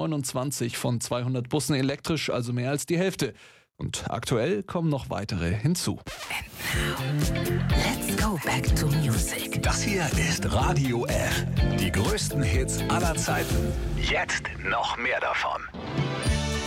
29 von 200 Bussen elektrisch, also mehr als die Hälfte. Und aktuell kommen noch weitere hinzu. Let's go back to music. Das hier ist Radio F. Die größten Hits aller Zeiten. Jetzt noch mehr davon.